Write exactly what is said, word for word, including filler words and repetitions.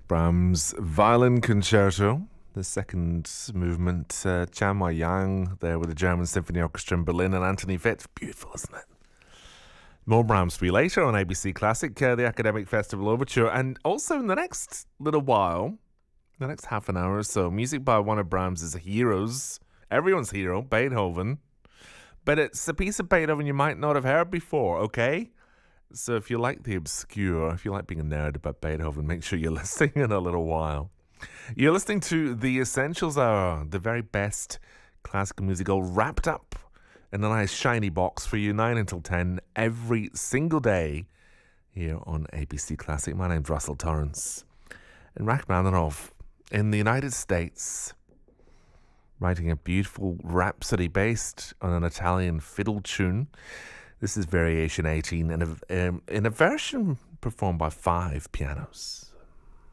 Brahms' Violin Concerto, the second movement. Uh, Chan Hua Yang there with the German Symphony Orchestra in Berlin, and Anthony Fitz. Beautiful, isn't it? More Brahms for you later on A B C Classic, uh, the Academic Festival Overture, and also in the next little while, the next half an hour or so, music by one of Brahms' heroes, everyone's hero, Beethoven. But it's a piece of Beethoven you might not have heard before, okay? So if you like the obscure, if you like being a nerd about Beethoven, make sure you're listening in a little while. You're listening to The Essentials Hour, the very best classical music all wrapped up in a nice shiny box for you, nine until ten, every single day here on A B C Classic. My name's Russell Torrance. And Rachmaninoff in the United States, writing a beautiful rhapsody based on an Italian fiddle tune. This is Variation eighteen in a, um, in a version performed by five pianos.